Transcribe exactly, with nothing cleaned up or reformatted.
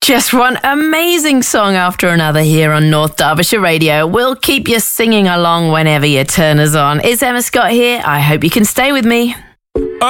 Just one amazing song after another here on North Derbyshire Radio. We'll keep you singing along whenever your turn is on. It's Emma Scott here. I hope you can stay with me.